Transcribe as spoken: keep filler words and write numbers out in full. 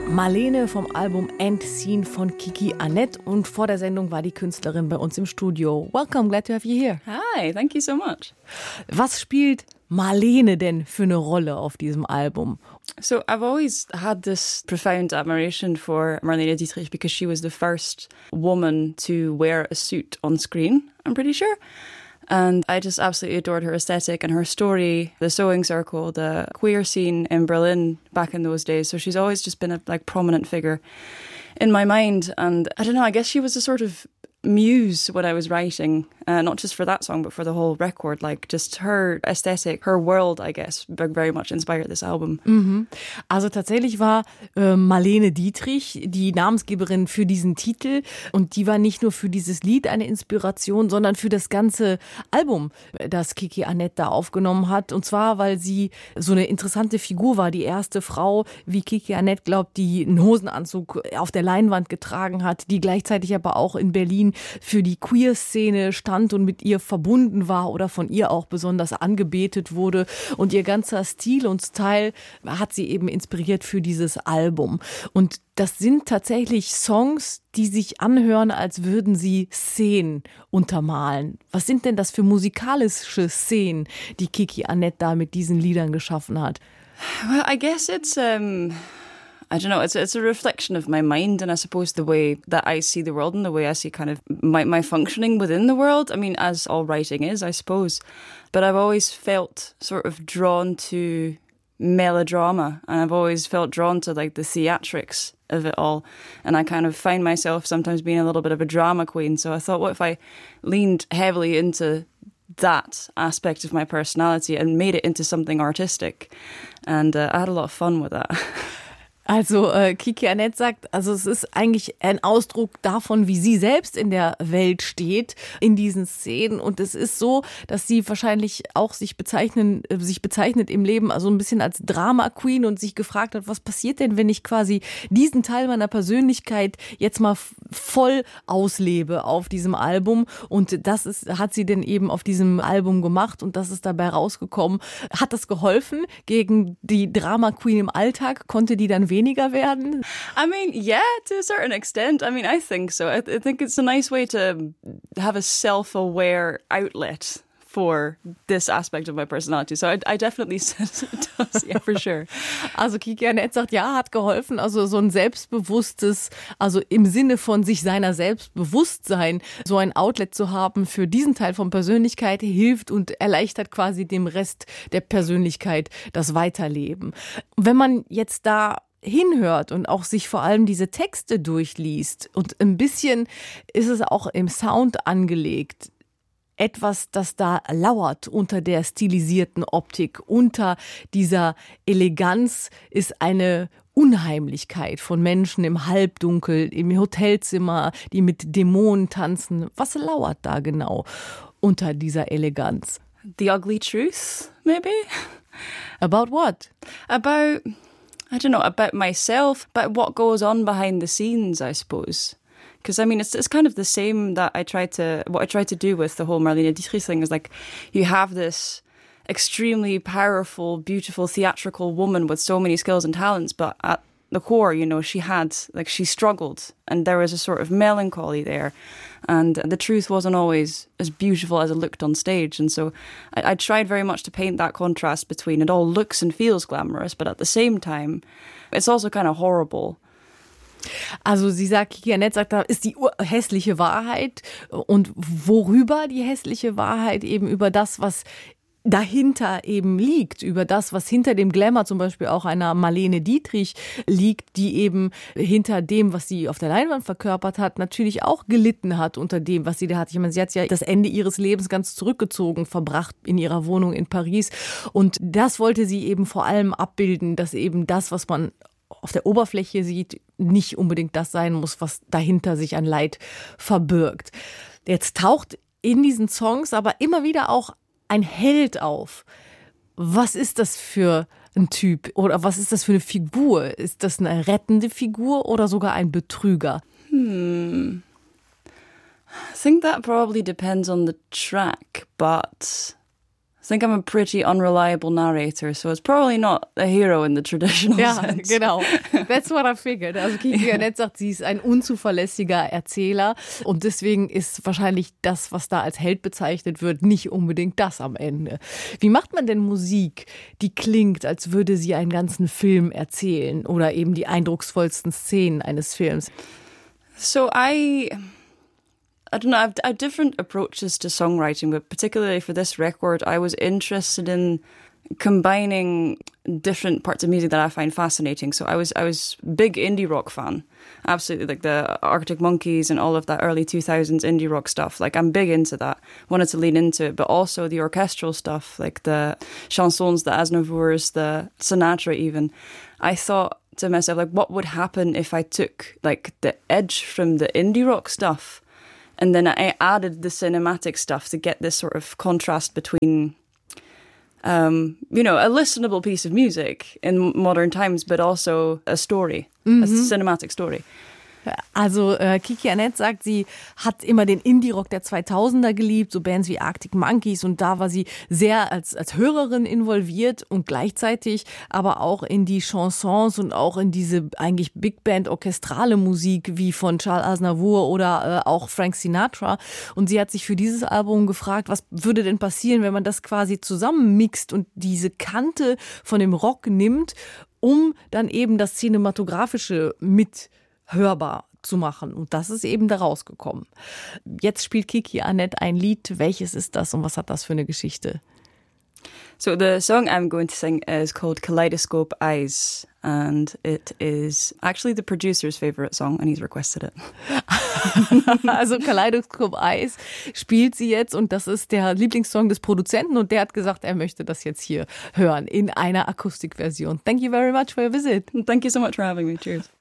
Marlene vom Album End Scene von Kiki Annett. Und vor der Sendung war die Künstlerin bei uns im Studio. Welcome, glad to have you here. Hi, thank you so much. Was spielt Marlene denn für eine Rolle auf diesem Album? So I've always had this profound admiration for Marlene Dietrich because she was the first woman to wear a suit on screen, I'm pretty sure. And I just absolutely adored her aesthetic and her story, the sewing circle, the queer scene in Berlin back in those days. So she's always just been a like prominent figure in my mind. And I don't know, I guess she was a sort of muse when I was writing, uh, not just for that song, but for the whole record. Like just her aesthetic, her world, I guess, very much inspired this album. Mhm. Also tatsächlich war äh, Marlene Dietrich die Namensgeberin für diesen Titel und die war nicht nur für dieses Lied eine Inspiration, sondern für das ganze Album, das Kiki Annett da aufgenommen hat. Und zwar, weil sie so eine interessante Figur war, die erste Frau, wie Kiki Annett glaubt, die einen Hosenanzug auf der Leinwand getragen hat, die gleichzeitig aber auch in Berlin für die Queer-Szene stand und mit ihr verbunden war oder von ihr auch besonders angebetet wurde. Und ihr ganzer Stil und Style hat sie eben inspiriert für dieses Album. Und das sind tatsächlich Songs, die sich anhören, als würden sie Szenen untermalen. Was sind denn das für musikalische Szenen, die Kiki Annett da mit diesen Liedern geschaffen hat? Well, I guess it's... Um I don't know, it's it's a reflection of my mind and I suppose the way that I see the world and the way I see kind of my, my functioning within the world. I mean, as all writing is, I suppose. But I've always felt sort of drawn to melodrama and I've always felt drawn to like the theatrics of it all. And I kind of find myself sometimes being a little bit of a drama queen. So I thought, what if I leaned heavily into that aspect of my personality and made it into something artistic? And uh, I had a lot of fun with that. Also äh, Kiki Annett sagt, also es ist eigentlich ein Ausdruck davon, wie sie selbst in der Welt steht, in diesen Szenen. Und es ist so, dass sie wahrscheinlich auch sich bezeichnen, äh, sich bezeichnet im Leben also ein bisschen als Drama Queen und sich gefragt hat, was passiert denn, wenn ich quasi diesen Teil meiner Persönlichkeit jetzt mal f- voll auslebe auf diesem Album. Und das ist, hat sie denn eben auf diesem Album gemacht und das ist dabei rausgekommen. Hat das geholfen gegen die Drama Queen im Alltag? Konnte die dann weniger werden? I mean, yeah, to a certain extent. I mean, I think so. I, I think it's a nice way to have a self-aware outlet for this aspect of my personality. So I, I definitely said it does, yeah, for sure. Also Kiki Annett sagt, ja, hat geholfen. Also so ein selbstbewusstes, also im Sinne von sich seiner Selbstbewusstsein, so ein Outlet zu haben für diesen Teil von Persönlichkeit hilft und erleichtert quasi dem Rest der Persönlichkeit das Weiterleben. Wenn man jetzt da hinhört und auch sich vor allem diese Texte durchliest und ein bisschen ist es auch im Sound angelegt. Etwas, das da lauert unter der stilisierten Optik, unter dieser Eleganz ist eine Unheimlichkeit von Menschen im Halbdunkel, im Hotelzimmer, die mit Dämonen tanzen. Was lauert da genau unter dieser Eleganz? The ugly truth, maybe? About what? About... I don't know, about myself, about what goes on behind the scenes, I suppose. Because, I mean, it's it's kind of the same that I try to, what I try to do with the whole Marlene Dietrich thing is like, you have this extremely powerful, beautiful, theatrical woman with so many skills and talents, but at the core, you know, she had, like, she struggled and there was a sort of melancholy there. And the truth wasn't always as beautiful as it looked on stage. And so I, I tried very much to paint that contrast between it all looks and feels glamorous, but at the same time, it's also kind of horrible. Also sie sagt, Kiki Annett sagt, da ist die hässliche Wahrheit. Und worüber die hässliche Wahrheit? Eben über das, was dahinter eben liegt, über das, was hinter dem Glamour zum Beispiel auch einer Marlene Dietrich liegt, die eben hinter dem, was sie auf der Leinwand verkörpert hat, natürlich auch gelitten hat unter dem, was sie da hat. Ich meine, sie hat ja das Ende ihres Lebens ganz zurückgezogen verbracht in ihrer Wohnung in Paris und das wollte sie eben vor allem abbilden, dass eben das, was man auf der Oberfläche sieht, nicht unbedingt das sein muss, was dahinter sich an Leid verbirgt. Jetzt taucht in diesen Songs aber immer wieder auch ein Held auf. Was ist das für ein Typ oder was ist das für eine Figur? Ist das eine rettende Figur oder sogar ein Betrüger? Hmm. I think that probably depends on the track, but think I'm a pretty unreliable narrator, so it's probably not a hero in the traditional ja, sense. Genau. That's what I figured. Also Kiki Annett sagt, sie ist ein unzuverlässiger Erzähler und deswegen ist wahrscheinlich das, was da als Held bezeichnet wird, nicht unbedingt das am Ende. Wie macht man denn Musik, die klingt, als würde sie einen ganzen Film erzählen oder eben die eindrucksvollsten Szenen eines Films? So I... I don't know, I have, I have different approaches to songwriting, but particularly for this record, I was interested in combining different parts of music that I find fascinating. So I was I was a big indie rock fan, absolutely, like the Arctic Monkeys and all of that early two thousands indie rock stuff. Like I'm big into that, wanted to lean into it, but also the orchestral stuff, like the chansons, the Aznavours, the Sinatra even. I thought to myself, like, what would happen if I took like the edge from the indie rock stuff and then I added the cinematic stuff to get this sort of contrast between, um, you know, a listenable piece of music in modern times, but also a story, mm-hmm. a cinematic story. Also äh, Kiki Annett sagt, sie hat immer den Indie-Rock der zweitausender geliebt, so Bands wie Arctic Monkeys, und da war sie sehr als, als Hörerin involviert und gleichzeitig aber auch in die Chansons und auch in diese eigentlich Big Band orchestrale Musik wie von Charles Aznavour oder äh, auch Frank Sinatra, und sie hat sich für dieses Album gefragt, was würde denn passieren, wenn man das quasi zusammenmixt und diese Kante von dem Rock nimmt, um dann eben das Cinematografische mit hörbar zu machen. Und das ist eben da rausgekommen. Jetzt spielt Kiki Annett ein Lied. Welches ist das und was hat das für eine Geschichte? So the song I'm going to sing is called Kaleidoscope Eyes, and it is actually the producer's favorite song and he's requested it. Also Kaleidoscope Eyes spielt sie jetzt und das ist der Lieblingssong des Produzenten und der hat gesagt, er möchte das jetzt hier hören in einer Akustikversion. Thank you very much for your visit. Thank you so much for having me. Cheers.